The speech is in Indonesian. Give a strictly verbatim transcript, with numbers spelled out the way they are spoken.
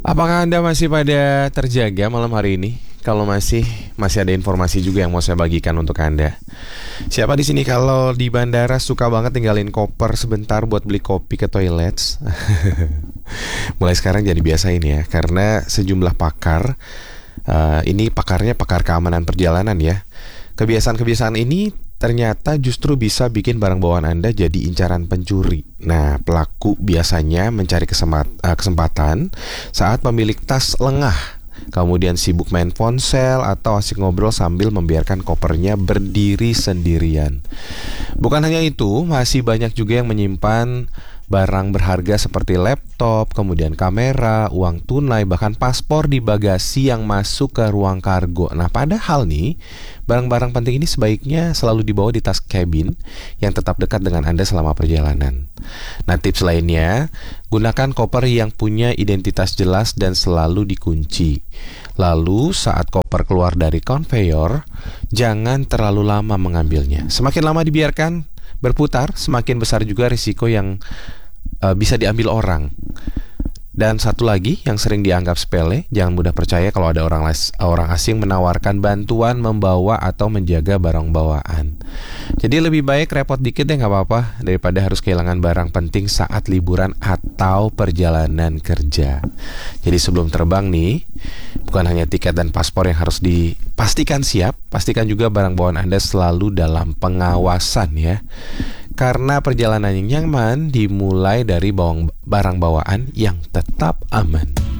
Apakah Anda masih pada terjaga malam hari ini? Kalau masih, masih ada informasi juga yang mau saya bagikan untuk Anda. Siapa di sini kalau di bandara suka banget tinggalin koper sebentar buat beli kopi ke toilet? Mulai sekarang jadi biasa ini ya, karena sejumlah pakar, uh, ini pakarnya pakar keamanan perjalanan ya. Kebiasaan-kebiasaan ini ternyata justru bisa bikin barang bawaan Anda jadi incaran pencuri. Nah, pelaku biasanya mencari kesempat, uh, kesempatan saat pemilik tas lengah, kemudian sibuk main ponsel atau asik ngobrol sambil membiarkan kopernya berdiri sendirian. Bukan hanya itu, masih banyak juga yang menyimpan barang berharga seperti laptop, kemudian kamera, uang tunai, bahkan paspor di bagasi yang masuk ke ruang kargo. Nah, padahal nih, barang-barang penting ini sebaiknya selalu dibawa di tas kabin yang tetap dekat dengan Anda selama perjalanan. Nah, tips lainnya, gunakan koper yang punya identitas jelas dan selalu dikunci. Lalu, saat koper keluar dari konveyor, jangan terlalu lama mengambilnya. Semakin lama dibiarkan berputar, semakin besar juga risiko yang uh, bisa diambil orang. Dan satu lagi yang sering dianggap sepele, jangan mudah percaya kalau ada orang les, orang asing menawarkan bantuan membawa atau menjaga barang bawaan. Jadi lebih baik repot dikit deh, nggak apa-apa, daripada harus kehilangan barang penting saat liburan atau perjalanan kerja. Jadi sebelum terbang nih, bukan hanya tiket dan paspor yang harus dipastikan siap, pastikan juga barang bawaan Anda selalu dalam pengawasan ya. Karena perjalanan yang nyaman dimulai dari bawang, barang bawaan yang tetap aman.